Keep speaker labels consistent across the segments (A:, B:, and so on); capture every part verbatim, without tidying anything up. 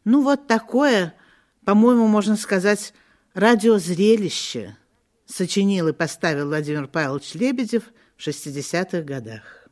A: Ну, вот такое, по-моему, можно сказать, радиозрелище сочинил и поставил Владимир Павлович Лебедев в шестидесятых годах.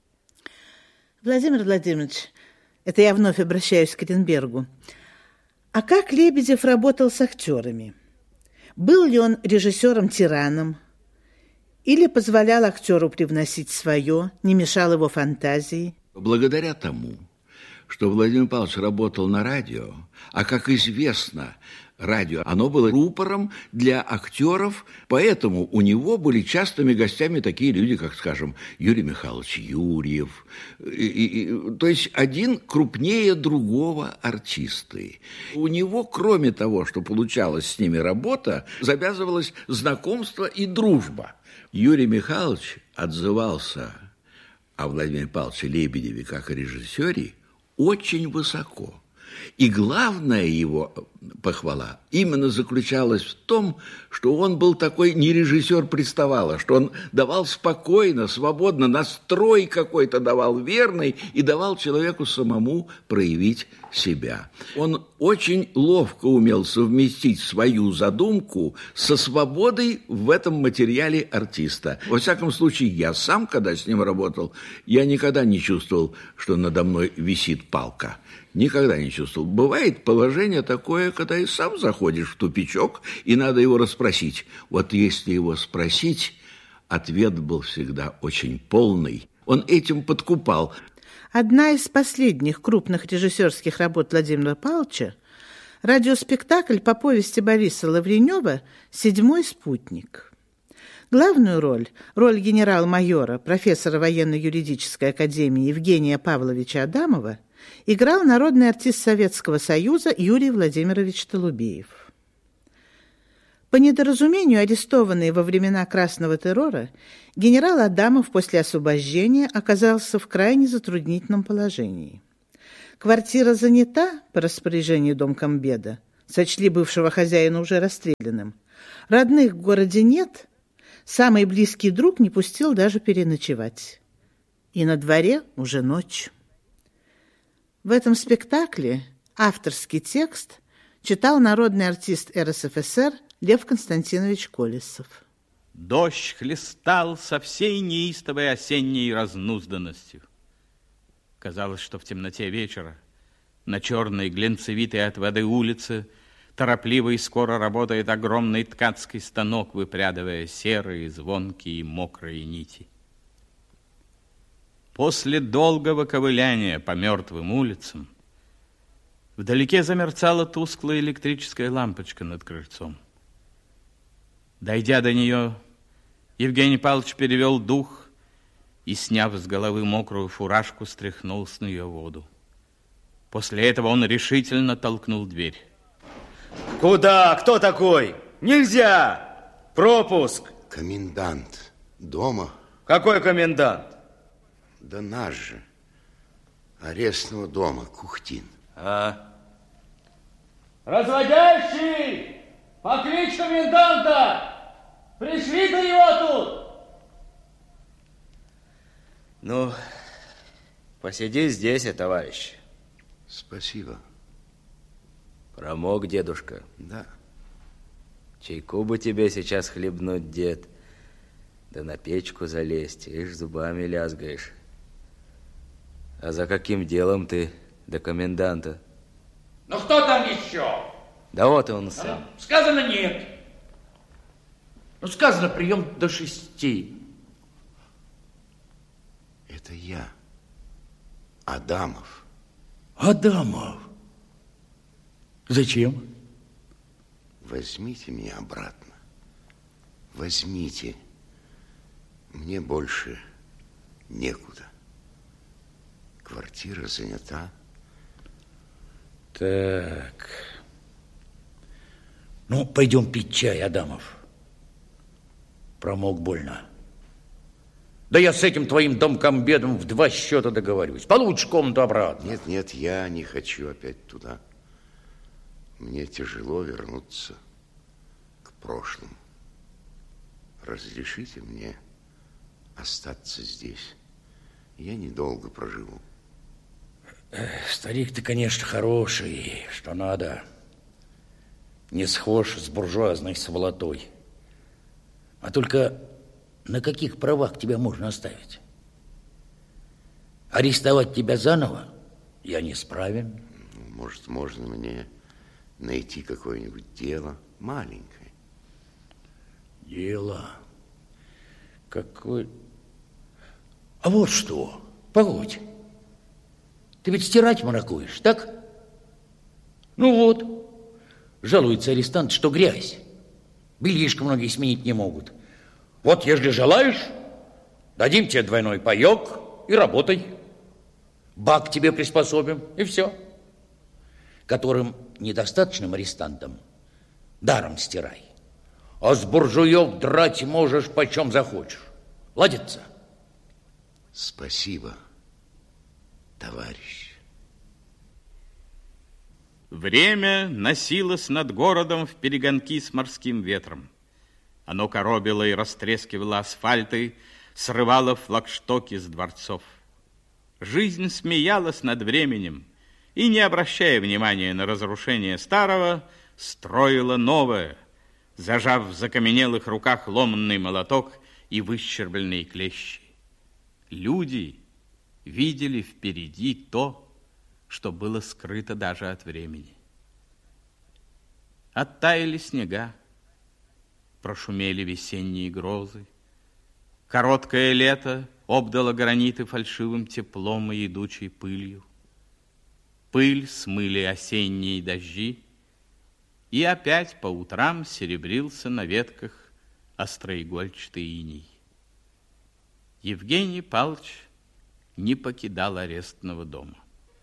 A: Владимир Владимирович, это я вновь обращаюсь к Ренбергу. А как Лебедев работал с актерами? Был ли он режиссером-тираном? Или позволял актеру привносить свое, не мешал его фантазии?
B: Благодаря тому, что Владимир Павлович работал на радио, а, как известно, радио, оно было рупором для актеров, поэтому у него были частыми гостями такие люди, как, скажем, Юрий Михайлович Юрьев, и, и, то есть один крупнее другого артисты. У него, кроме того, что получалось с ними работа, завязывалось знакомство и дружба. Юрий Михайлович отзывался о Владимире Павловиче Лебедеве как о режиссере очень высоко. И главная его похвала именно заключалась в том, что он был такой не режиссер-приставала, что он давал спокойно, свободно, настрой какой-то давал верный и давал человеку самому проявить себя. Он очень ловко умел совместить свою задумку со свободой в этом материале артиста. Во всяком случае, я сам, когда с ним работал, я никогда не чувствовал, что надо мной висит палка. Никогда не чувствовал. Бывает положение такое, когда и сам заходишь в тупичок, и надо его расспросить. Вот если его спросить, ответ был всегда очень полный. Он этим подкупал.
A: Одна из последних крупных режиссерских работ Владимира Павловича – радиоспектакль по повести Бориса Лавренева «Седьмой спутник». Главную роль, роль генерал-майора, профессора военно-юридической академии Евгения Павловича Адамова, играл народный артист Советского Союза Юрий Владимирович Толубеев. По недоразумению, арестованный во времена Красного террора, генерал Адамов после освобождения оказался в крайне затруднительном положении. Квартира занята по распоряжению домкомбеда, сочли бывшего хозяина уже расстрелянным. Родных в городе нет, самый близкий друг не пустил даже переночевать. И на дворе уже ночь. В этом спектакле авторский текст читал народный артист эр эс эф эс эр Лев Константинович Колесов.
C: Дождь хлестал со всей неистовой осенней разнузданностью. Казалось, что в темноте вечера на черной глинцевитой от воды улице торопливо и скоро работает огромный ткацкий станок, выпрядывая серые, звонкие и мокрые нити. После долгого ковыляния по мертвым улицам вдалеке замерцала тусклая электрическая лампочка над крыльцом. Дойдя до нее, Евгений Павлович перевел дух и, сняв с головы мокрую фуражку, стряхнул с нее воду. После этого он решительно толкнул дверь.
D: Куда? Кто такой? Нельзя! Пропуск!
E: Комендант дома?
D: Какой комендант?
E: Да наш же. Арестного дома, Кухтин.
D: А? Разводящий! Покличь коменданта! Пришли-то его тут! Ну, посиди здесь, товарищ.
E: Спасибо.
D: Промок, дедушка?
E: Да.
D: Чайку бы тебе сейчас хлебнуть, дед. Да на печку залезть, ишь, зубами лязгаешь. А за каким делом ты до коменданта?
F: Ну, кто там еще?
D: Да вот он сам.
F: А? Сказано нет. Ну, сказано прием до шести.
E: Это я, Адамов.
F: Адамов? Зачем?
E: Возьмите меня обратно. Возьмите. Мне больше некуда. Квартира занята.
F: Так. Ну, пойдем пить чай, Адамов. Промок больно. Да я с этим твоим домкомбедом в два счета договорюсь. Получишь комнату обратно.
E: Нет, нет, я не хочу опять туда. Мне тяжело вернуться к прошлому. Разрешите мне остаться здесь. Я недолго проживу.
F: Старик ты, конечно, хороший, что надо. Не схож с буржуазной сволотой. А только на каких правах тебя можно оставить? Арестовать тебя заново я не справен.
E: Может, можно мне найти какое-нибудь дело маленькое?
F: Дело? Какое? А вот что, погодь. Ты ведь стирать маракуешь, так? Ну вот, жалуется арестант, что грязь. Бельишко многие сменить не могут. Вот, ежели желаешь, дадим тебе двойной паёк и работай. Бак тебе приспособим, и все. Которым недостаточным арестантам даром стирай. А с буржуев драть можешь почем захочешь. Ладится?
E: Спасибо, товарищ.
C: Время носилось над городом вперегонки с морским ветром. Оно коробило и растрескивало асфальты, срывало флагштоки с дворцов. Жизнь смеялась над временем и, не обращая внимания на разрушение старого, строила новое, зажав в закаменелых руках ломанный молоток и выщербленные клещи. Люди видели впереди то, что было скрыто даже от времени. Оттаяли снега, прошумели весенние грозы. Короткое лето обдало граниты фальшивым теплом и едучей пылью. Пыль смыли осенние дожди, и опять по утрам серебрился на ветках остроигольчатый иней. Евгений Павлович не покидал арестного дома.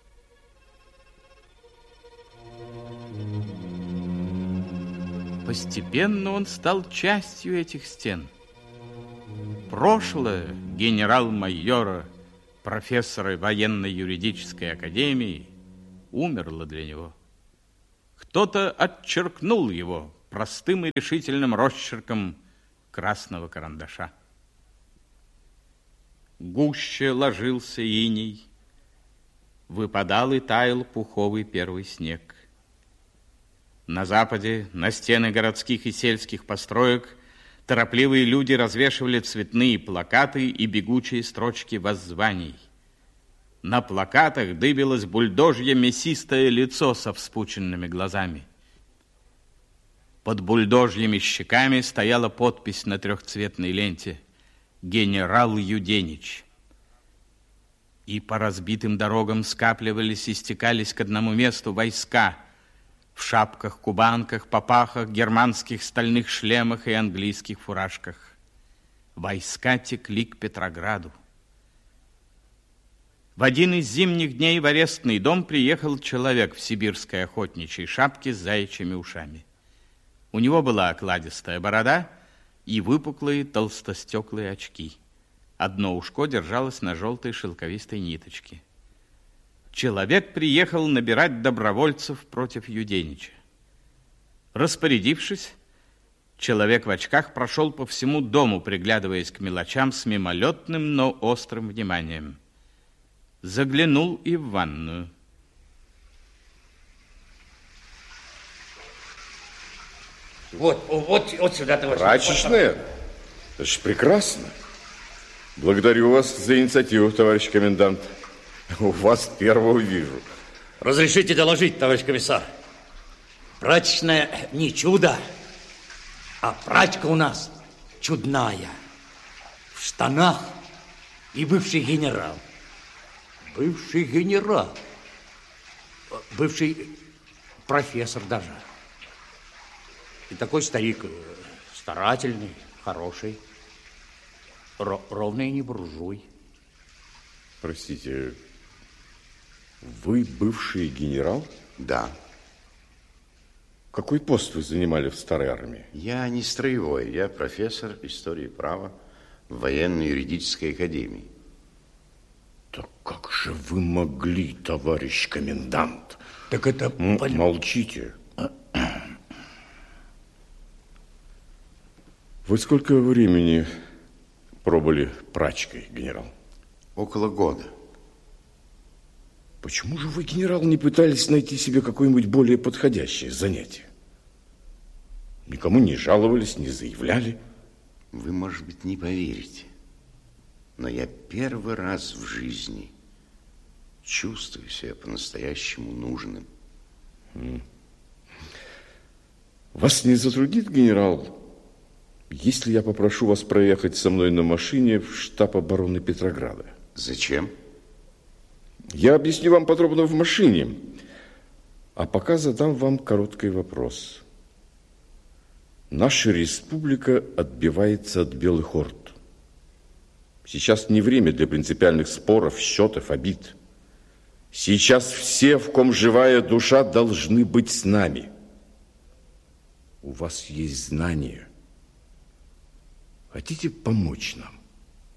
C: Постепенно он стал частью этих стен. Прошлое генерал-майора, профессора военно-юридической академии, умерло для него. Кто-то отчеркнул его простым и решительным росчерком красного карандаша. Гуще ложился иней, выпадал и таял пуховый первый снег. На западе, на стены городских и сельских построек, торопливые люди развешивали цветные плакаты и бегучие строчки воззваний. На плакатах дыбилось бульдожье мясистое лицо со вспученными глазами. Под бульдожьими щеками стояла подпись на трехцветной ленте: «Генерал Юденич». И по разбитым дорогам скапливались и стекались к одному месту войска в шапках-кубанках, попахах, германских стальных шлемах и английских фуражках. Войска текли к Петрограду. В один из зимних дней в арестный дом приехал человек в сибирской охотничьей шапке с заячьими ушами. У него была окладистая борода и выпуклые толстостеклые очки. Одно ушко держалось на желтой шелковистой ниточке. Человек приехал набирать добровольцев против Юденича. Распорядившись, человек в очках прошел по всему дому, приглядываясь к мелочам с мимолетным, но острым вниманием. Заглянул и в ванную.
F: Вот, вот, вот сюда, товарищ.
G: Прачечная? Это ж прекрасно. Благодарю вас за инициативу, товарищ комендант. У вас первого вижу.
F: Разрешите доложить, товарищ комиссар. Прачечная не чудо, а прачка у нас чудная. В штанах и бывший генерал. Бывший генерал. Бывший профессор даже. И такой старик старательный, хороший, ровный и не буржуй.
G: Простите, вы бывший генерал?
E: Да.
G: Какой пост вы занимали в старой армии?
E: Я не строевой, я профессор истории права в военно-юридической академии.
G: Так как же вы могли, товарищ комендант?
F: Так это...
G: М- молчите. Вы сколько времени пробыли прачкой, генерал?
E: Около года.
G: Почему же вы, генерал, не пытались найти себе какое-нибудь более подходящее занятие? Никому не жаловались, не заявляли.
E: Вы, может быть, не поверите, но я первый раз в жизни чувствую себя по-настоящему нужным.
G: Вас не затруднит, генерал, если я попрошу вас проехать со мной на машине в штаб обороны Петрограда?
E: Зачем?
G: Я объясню вам подробно в машине, а пока задам вам короткий вопрос. Наша республика отбивается от белых орд. Сейчас не время для принципиальных споров, счетов, обид. Сейчас все, в ком живая душа, должны быть с нами. У вас есть знания. Хотите помочь нам?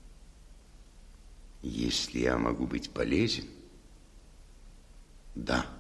E: Если я могу быть полезен, да.